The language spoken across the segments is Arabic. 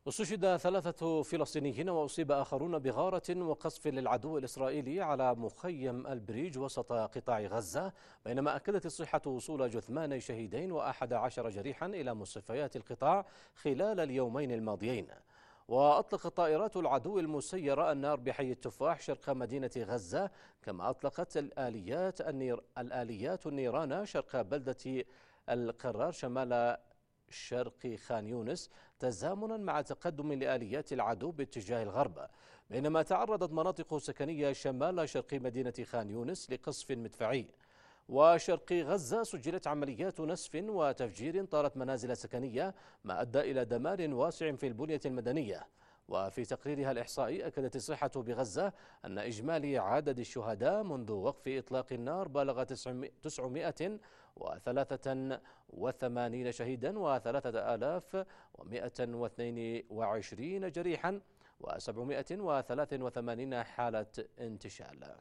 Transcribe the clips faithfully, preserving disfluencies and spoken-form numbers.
استشهد ثلاثة فلسطينيين وأصيب آخرون بغارة وقصف للعدو الإسرائيلي على مخيم البريج وسط قطاع غزة، بينما أكدت الصحة وصول جثمان شهيدين وأحد عشر جريحا إلى مستشفيات القطاع خلال اليومين الماضيين. وأطلقت طائرات العدو المسيرة النار بحي التفاح شرق مدينة غزة، كما أطلقت الآليات النير الآليات النيران شرق بلدة القرار شمال شرق خان يونس، تزامنا مع تقدم لآليات العدو باتجاه الغرب، بينما تعرضت مناطق سكنية شمال شرق مدينة خان يونس لقصف مدفعي. وشرق غزة سجلت عمليات نسف وتفجير طالت منازل سكنية، ما أدى إلى دمار واسع في البنية المدنية. وفي تقريرها الإحصائي أكدت الصحة بغزة أن إجمالي عدد الشهداء منذ وقف إطلاق النار بلغ تسعمائة وثلاثة وثمانين شهيدا وثلاثة آلاف ومائة واثنين وعشرين جريحا وسبعمائة وثلاثة وثمانين حالة انتشال.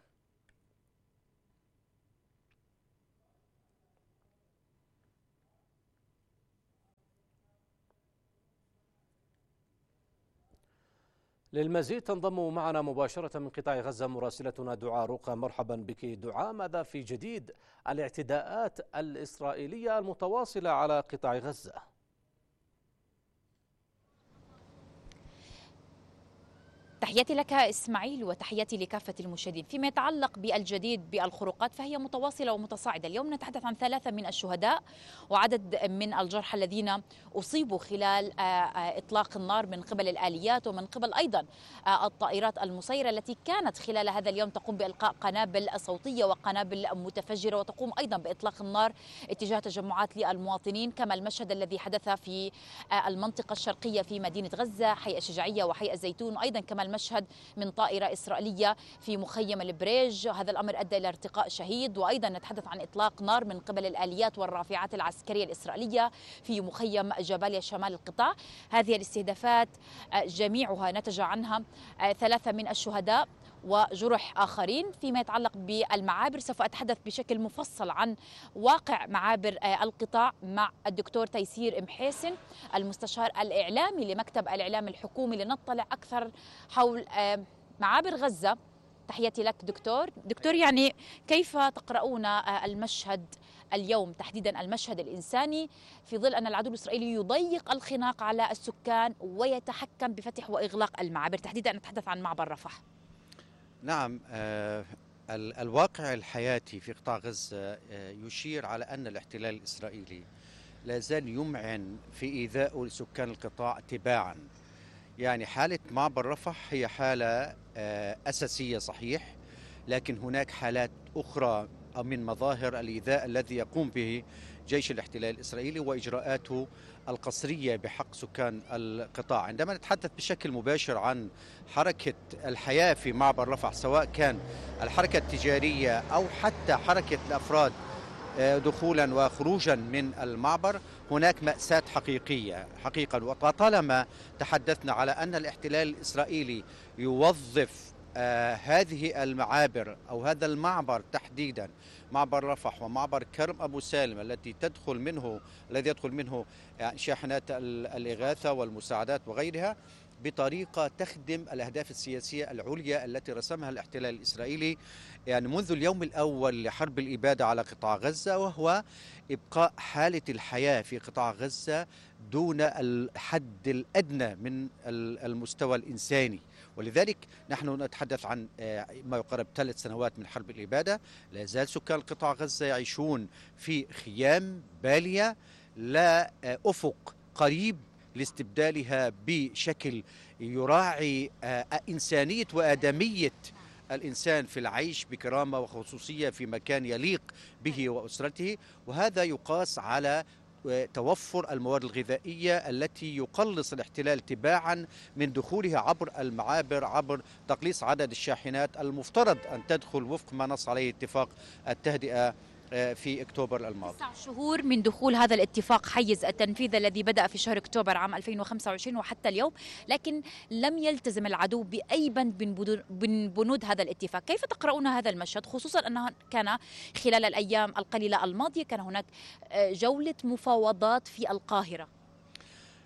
للمزيد تنضم معنا مباشرة من قطاع غزة مراسلتنا دعاء رقة. مرحبا بك دعاء، ماذا في جديد الاعتداءات الإسرائيلية المتواصلة على قطاع غزة؟ تحياتي لك إسماعيل وتحياتي لكافة المشاهدين. فيما يتعلق بالجديد بالخروقات فهي متواصلة ومتصاعدة. اليوم نتحدث عن ثلاثة من الشهداء وعدد من الجرحى الذين أصيبوا خلال إطلاق النار من قبل الآليات ومن قبل أيضا الطائرات المسيرة التي كانت خلال هذا اليوم تقوم بإلقاء قنابل صوتية وقنابل متفجرة وتقوم أيضا بإطلاق النار اتجاه تجمعات للمواطنين، كما المشهد الذي حدث في المنطقة الشرقية في مدينة غزة، حي الشجاعية وحي الزيتون، أيضا كما المشهد من طائرة إسرائيلية في مخيم البريج. هذا الأمر أدى إلى ارتقاء شهيد. وأيضا نتحدث عن إطلاق نار من قبل الآليات والرافعات العسكرية الإسرائيلية في مخيم جباليا شمال القطاع. هذه الاستهدافات جميعها نتج عنها ثلاثة من الشهداء وجرح آخرين. فيما يتعلق بالمعابر سوف أتحدث بشكل مفصل عن واقع معابر القطاع مع الدكتور تيسير محيسن المستشار الإعلامي لمكتب الإعلام الحكومي لنطلع أكثر حول معابر غزة. تحياتي لك دكتور. دكتور، يعني كيف تقرؤون المشهد اليوم، تحديدا المشهد الإنساني، في ظل أن العدو الإسرائيلي يضيق الخناق على السكان ويتحكم بفتح وإغلاق المعابر، تحديدا نتحدث عن معبر رفح؟ نعم، آه الواقع الحياتي في قطاع غزة آه يشير على أن الاحتلال الإسرائيلي لا زال يمعن في إيذاء سكان القطاع تباعا. يعني حالة معبر رفح هي حالة آه أساسية صحيح، لكن هناك حالات أخرى من مظاهر الإيذاء الذي يقوم به جيش الاحتلال الإسرائيلي وإجراءاته القسرية بحق سكان القطاع. عندما نتحدث بشكل مباشر عن حركة الحياة في معبر رفح، سواء كان الحركة التجارية أو حتى حركة الأفراد دخولا وخروجا من المعبر، هناك مأساة حقيقية حقيقة. وطالما تحدثنا على أن الاحتلال الإسرائيلي يوظف آه هذه المعابر أو هذا المعبر تحديدا، معبر رفح ومعبر كرم أبو سالم التي تدخل منه الذي يدخل منه يعني شاحنات الإغاثة والمساعدات وغيرها، بطريقة تخدم الأهداف السياسية العليا التي رسمها الاحتلال الإسرائيلي يعني منذ اليوم الأول لحرب الإبادة على قطاع غزة، وهو إبقاء حالة الحياة في قطاع غزة دون الحد الأدنى من المستوى الإنساني. ولذلك نحن نتحدث عن ما يقارب ثلاث سنوات من حرب الإبادة، لا زال سكان قطاع غزة يعيشون في خيام بالية لا أفق قريب لاستبدالها بشكل يراعي إنسانية وآدمية الإنسان في العيش بكرامة وخصوصية في مكان يليق به وأسرته. وهذا يقاس على توفر المواد الغذائية التي يقلص الاحتلال تباعا من دخولها عبر المعابر، عبر تقليص عدد الشاحنات المفترض أن تدخل وفق ما نص عليه اتفاق التهدئة في أكتوبر الماضي. تسع شهور من دخول هذا الاتفاق حيز التنفيذ الذي بدأ في شهر أكتوبر عام ألفين وخمسة وعشرين وحتى اليوم، لكن لم يلتزم العدو بأي بند من بنود هذا الاتفاق. كيف تقرؤون هذا المشهد، خصوصا أنه كان خلال الأيام القليلة الماضية كان هناك جولة مفاوضات في القاهرة؟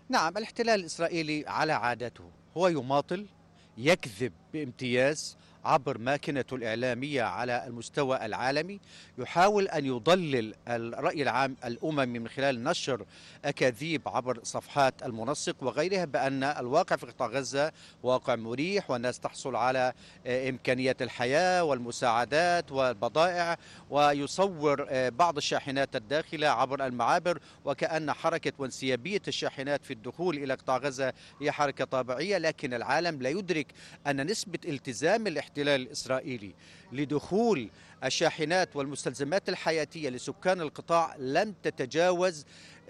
نعم، الاحتلال الإسرائيلي على عادته هو يماطل، يكذب بامتياز عبر ماكنته الإعلامية على المستوى العالمي، يحاول أن يضلل الرأي العام الأممي من خلال نشر أكاذيب عبر صفحات المنسق وغيرها بأن الواقع في قطاع غزة واقع مريح والناس تحصل على إمكانيات الحياة والمساعدات والبضائع، ويصور بعض الشاحنات الداخلة عبر المعابر وكأن حركة وانسيابية الشاحنات في الدخول إلى قطاع غزة هي حركة طبيعية، لكن العالم لا يدرك أن نسبة التزام الاحتلال الإسرائيلي لدخول الشاحنات والمستلزمات الحياتية لسكان القطاع لم تتجاوز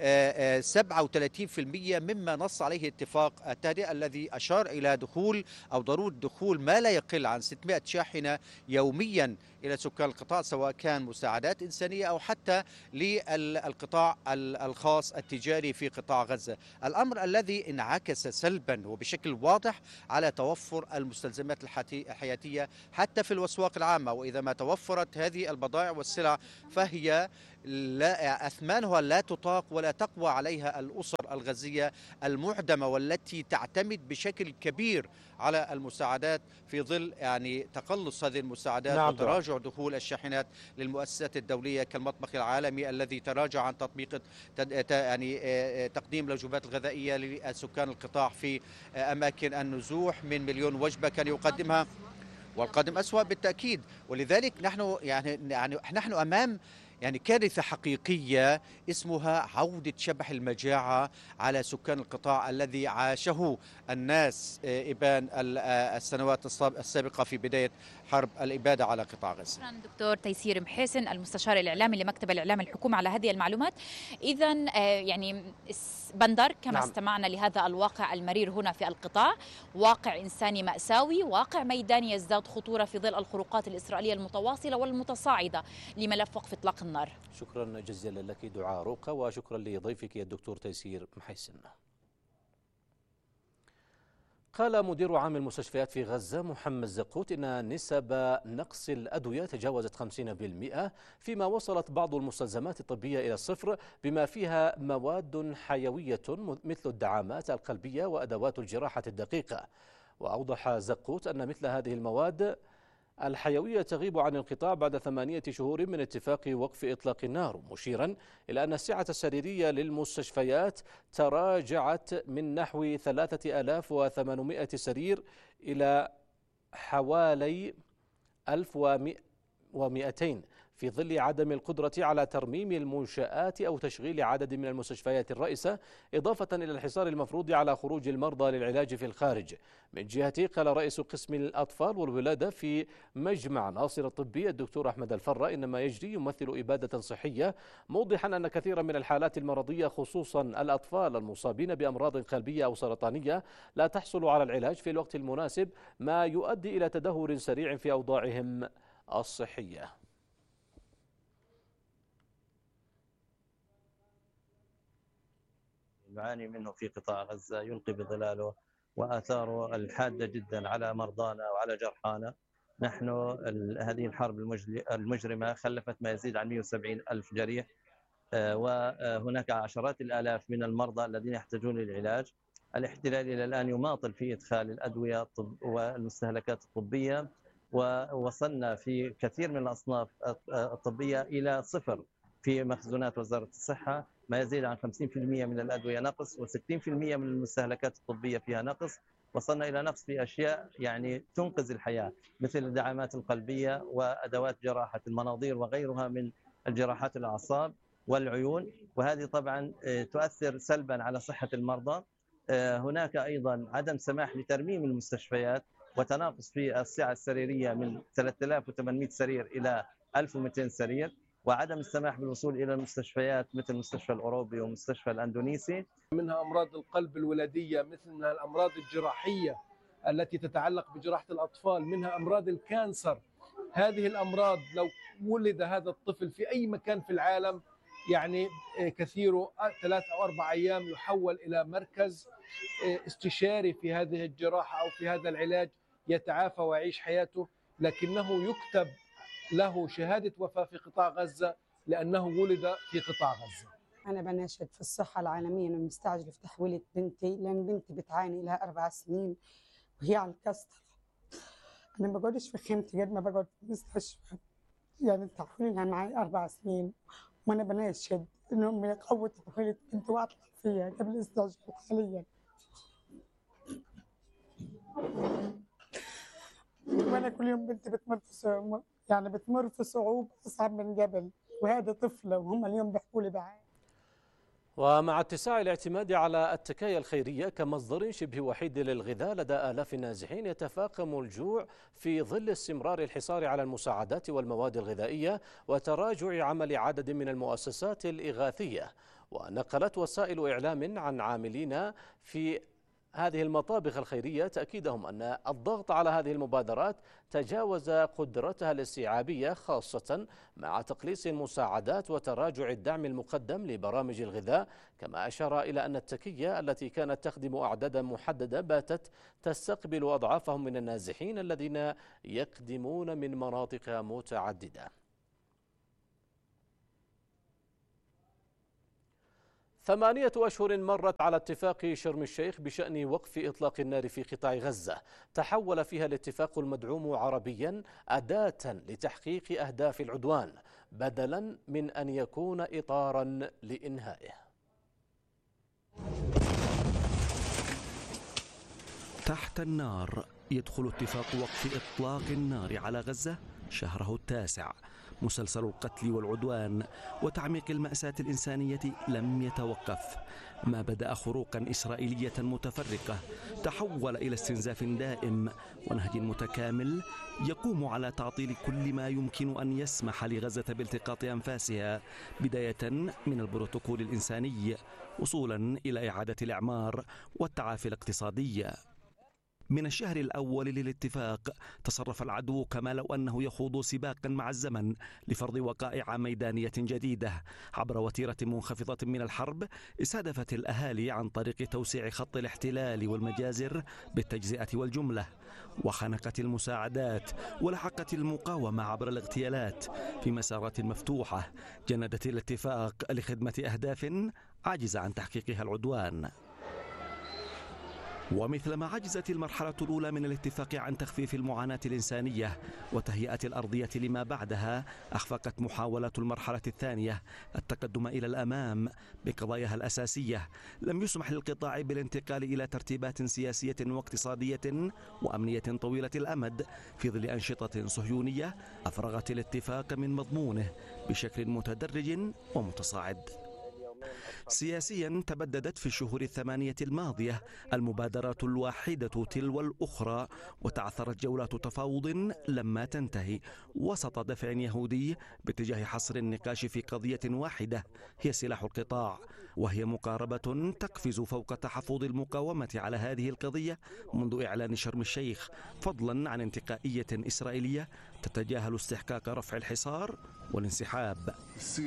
سبعة وثلاثين بالمئة مما نص عليه اتفاق التهدئة الذي أشار إلى دخول أو ضرورة دخول ما لا يقل عن ستمائة شاحنة يوميا إلى سكان القطاع، سواء كان مساعدات إنسانية أو حتى للقطاع الخاص التجاري في قطاع غزة. الأمر الذي انعكس سلبا وبشكل واضح على توفر المستلزمات الحياتية حتى في الأسواق العامة، وإذا ما توفرت هذه البضائع والسلع فهي لا أثمانها لا تطاق ولا تقوى عليها الأسر الغزية المعدمة والتي تعتمد بشكل كبير على المساعدات في ظل يعني تقلص هذه المساعدات. نعم، وتراجع دخول الشاحنات للمؤسسات الدولية كالمطبخ العالمي الذي تراجع عن تطبيق يعني تقديم الوجبات الغذائية لسكان القطاع في أماكن النزوح من مليون وجبة كان يقدمها، والقادم أسوأ بالتأكيد. ولذلك نحن يعني يعني نحن أمام يعني كارثة حقيقية اسمها عودة شبح المجاعة على سكان القطاع الذي عاشه الناس إبان السنوات السابقة في بداية حرب الإبادة على قطاع غزة. شكرا دكتور تيسير محسن المستشار الإعلامي لمكتب الإعلام الحكومي على هذه المعلومات. إذا يعني بندر كما نعم. استمعنا لهذا الواقع المرير هنا في القطاع، واقع إنساني مأساوي، واقع ميداني يزداد خطورة في ظل الخروقات الإسرائيلية المتواصلة والمتصاعدة لملف وقف إطلاق النار. شكرا جزيلا لك دعاء روقة، وشكرا لضيفك الدكتور تيسير محسن. قال مدير عام المستشفيات في غزة محمد زقوت إن نسب نقص الأدوية تجاوزت خمسين بالمئة، فيما وصلت بعض المستلزمات الطبية إلى الصفر بما فيها مواد حيوية مثل الدعامات القلبية وأدوات الجراحة الدقيقة. وأوضح زقوت أن مثل هذه المواد الحيوية تغيب عن القطاع بعد ثمانية شهور من اتفاق وقف إطلاق النار، مشيرا إلى أن السعة السريرية للمستشفيات تراجعت من نحو ثلاثة آلاف وثمانمائة سرير إلى حوالي ألف ومئتين في ظل عدم القدرة على ترميم المنشآت أو تشغيل عدد من المستشفيات الرئيسة، إضافة إلى الحصار المفروض على خروج المرضى للعلاج في الخارج. من جهته قال رئيس قسم الأطفال والولادة في مجمع ناصر الطبي الدكتور أحمد الفرة إن ما يجري يمثل إبادة صحية، موضحا أن كثيرا من الحالات المرضية خصوصا الأطفال المصابين بأمراض قلبية أو سرطانية لا تحصل على العلاج في الوقت المناسب، ما يؤدي إلى تدهور سريع في أوضاعهم الصحية. نعاني منه في قطاع غزة يلقي بظلاله وآثاره الحادة جدا على مرضانا وعلى جرحانا. نحن هذه الحرب المجرمة خلفت ما يزيد عن مئة وسبعين ألف جريح، وهناك عشرات الآلاف من المرضى الذين يحتاجون للعلاج. الاحتلال إلى الآن يماطل في إدخال الأدوية والمستهلكات الطبية، ووصلنا في كثير من الأصناف الطبية إلى صفر في مخزونات وزارة الصحة، ما يزيد عن خمسين بالمئة من الأدوية نقص وستين بالمئة من المستهلكات الطبية فيها نقص. وصلنا إلى نقص في أشياء يعني تنقذ الحياة مثل الدعامات القلبية وأدوات جراحة المناظير وغيرها من الجراحات الأعصاب والعيون، وهذه طبعا تؤثر سلبا على صحة المرضى. هناك أيضا عدم سماح لترميم المستشفيات وتناقص في السعة السريرية من ثلاثة آلاف وثمانمئة سرير إلى ألف ومئتين سرير، وعدم السماح بالوصول إلى المستشفيات مثل المستشفى الأوروبي ومستشفى الأندونيسي. منها أمراض القلب الولدية، مثل الأمراض الجراحية التي تتعلق بجراحة الأطفال، منها أمراض الكانسر. هذه الأمراض لو ولد هذا الطفل في أي مكان في العالم يعني كثيره ثلاث أو أربع أيام يحول إلى مركز استشاري في هذه الجراحة أو في هذا العلاج، يتعافى ويعيش حياته، لكنه يكتب له شهادة وفاة في قطاع غزة لأنه ولد في قطاع غزة. أنا بناشد في الصحة العالمية إنه مستعجل في تحويلة بنتي، لأن بنتي بتعاني لها أربع سنين وهي على الكسر. أنا ما بقعدش في خيمتي قد ما بقعد في المستشفى، يعني تحويلها معي أربع سنين، وأنا بناشد إنهم يقووا تحويلة بنتي وأطلع فيها قبل الاستعجال حاليا. وأنا كل يوم بنتي بتمر في صعوبة، يعني بتمر في صعوبة أصعب من قبل، وهذا طفلة وهم اليوم بيحكوا لي بعين. ومع اتساع الاعتماد على التكايا الخيرية كمصدر شبه وحيد للغذاء لدى آلاف النازحين، يتفاقم الجوع في ظل استمرار الحصار على المساعدات والمواد الغذائية وتراجع عمل عدد من المؤسسات الإغاثية. ونقلت وسائل إعلام عن عاملين في هذه المطابخ الخيرية تأكيدهم أن الضغط على هذه المبادرات تجاوز قدرتها الاستيعابية، خاصة مع تقليص المساعدات وتراجع الدعم المقدم لبرامج الغذاء. كما أشار إلى أن التكية التي كانت تخدم أعدادا محددة باتت تستقبل أضعافهم من النازحين الذين يقدمون من مناطق متعددة. ثمانية أشهر مرت على اتفاق شرم الشيخ بشأن وقف إطلاق النار في قطاع غزة، تحول فيها الاتفاق المدعوم عربيا أداة لتحقيق أهداف العدوان بدلا من أن يكون إطارا لإنهائه. تحت النار يدخل اتفاق وقف إطلاق النار على غزة شهره التاسع. مسلسل القتل والعدوان وتعميق المأساة الإنسانية لم يتوقف. ما بدأ خروقا إسرائيلية متفرقة تحول إلى استنزاف دائم ونهج متكامل يقوم على تعطيل كل ما يمكن أن يسمح لغزة بالتقاط أنفاسها، بداية من البروتوكول الإنساني وصولا إلى إعادة الإعمار والتعافي الاقتصادي. من الشهر الأول للاتفاق تصرف العدو كما لو أنه يخوض سباقا مع الزمن لفرض وقائع ميدانية جديدة عبر وتيرة منخفضة من الحرب استهدفت الأهالي عن طريق توسيع خط الاحتلال والمجازر بالتجزئة والجملة، وخنقت المساعدات ولحقت المقاومة عبر الاغتيالات في مسارات مفتوحة جندت الاتفاق لخدمة أهداف عجز عن تحقيقها العدوان. ومثلما عجزت المرحلة الأولى من الاتفاق عن تخفيف المعاناة الإنسانية وتهيئة الأرضية لما بعدها، أخفقت محاولات المرحلة الثانية التقدم إلى الأمام بقضاياها الأساسية. لم يسمح للقطاع بالانتقال إلى ترتيبات سياسية واقتصادية وأمنية طويلة الأمد في ظل أنشطة صهيونية أفرغت الاتفاق من مضمونه بشكل متدرج ومتصاعد. سياسيا تبددت في الشهور الثمانية الماضية المبادرات الواحدة تلو الأخرى، وتعثرت جولات تفاوض لما تنتهي وسط دفع يهودي باتجاه حصر النقاش في قضية واحدة هي سلاح القطاع، وهي مقاربة تقفز فوق تحفظ المقاومة على هذه القضية منذ إعلان شرم الشيخ، فضلا عن انتقائية إسرائيلية تتجاهل استحقاق رفع الحصار والانسحاب.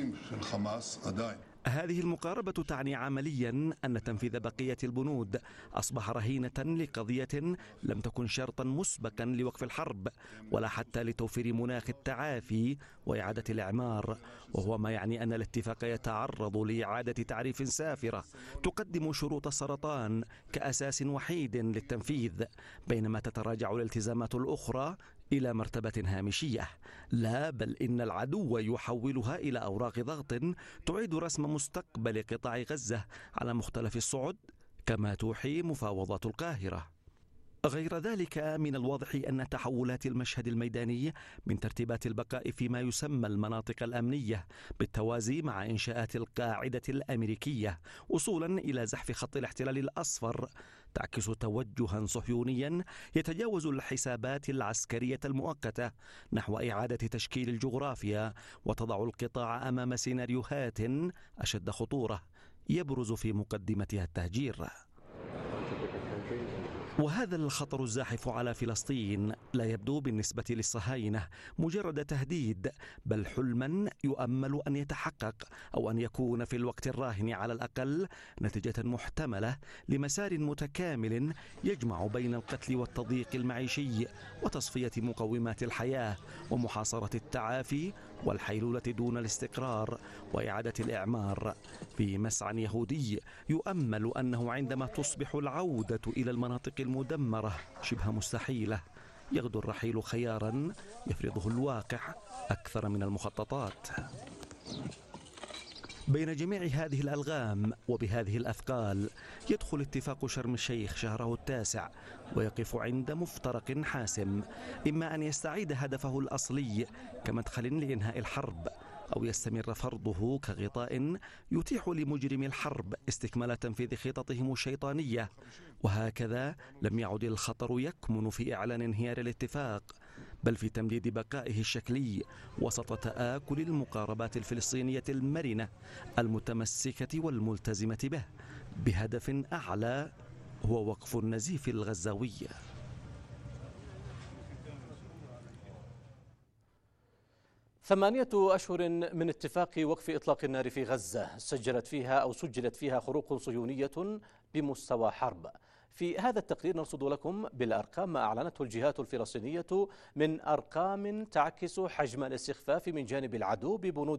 هذه المقاربة تعني عمليا أن تنفيذ بقية البنود أصبح رهينة لقضية لم تكن شرطا مسبقا لوقف الحرب ولا حتى لتوفير مناخ التعافي وإعادة الإعمار، وهو ما يعني أن الاتفاق يتعرض لإعادة تعريف سافرة تقدم شروط السرطان كأساس وحيد للتنفيذ، بينما تتراجع الالتزامات الأخرى إلى مرتبة هامشية. لا، بل إن العدو يحولها إلى أوراق ضغط تعيد رسم مستقبل قطاع غزة على مختلف الصعد كما توحي مفاوضات القاهرة. غير ذلك من الواضح أن تحولات المشهد الميداني من ترتيبات البقاء فيما يسمى المناطق الأمنية بالتوازي مع إنشاءات القاعدة الأمريكية وصولا إلى زحف خط الاحتلال الأصفر تعكس توجها صهيونيا يتجاوز الحسابات العسكرية المؤقتة نحو إعادة تشكيل الجغرافيا، وتضع القطاع أمام سيناريوهات أشد خطورة يبرز في مقدمتها التهجير. وهذا الخطر الزاحف على فلسطين لا يبدو بالنسبة للصهاينة مجرد تهديد، بل حلما يؤمل أن يتحقق أو أن يكون في الوقت الراهن على الأقل نتيجة محتملة لمسار متكامل يجمع بين القتل والتضييق المعيشي وتصفية مقومات الحياة ومحاصرة التعافي والحيلولة دون الاستقرار وإعادة الإعمار في مسعى يهودي يؤمل أنه عندما تصبح العودة إلى المناطق المدمرة شبه مستحيلة يغدو الرحيل خيارا يفرضه الواقع أكثر من المخططات. بين جميع هذه الألغام وبهذه الأثقال يدخل اتفاق شرم الشيخ شهره التاسع ويقف عند مفترق حاسم، إما أن يستعيد هدفه الأصلي كمدخل لإنهاء الحرب أو يستمر فرضه كغطاء يتيح لمجرم الحرب استكمال تنفيذ خططهم الشيطانية. وهكذا لم يعد الخطر يكمن في إعلان انهيار الاتفاق، بل في تمديد بقائه الشكلي وسط تآكل المقاربات الفلسطينية المرنة المتمسكة والملتزمة به بهدف أعلى هو وقف النزيف الغزاوي. ثمانية أشهر من اتفاق وقف إطلاق النار في غزة سجلت فيها أو سجلت فيها خروق صهيونية بمستوى حرب. في هذا التقرير نرصد لكم بالأرقام ما أعلنته الجهات الفلسطينية من أرقام تعكس حجم الاستخفاف من جانب العدو ببنود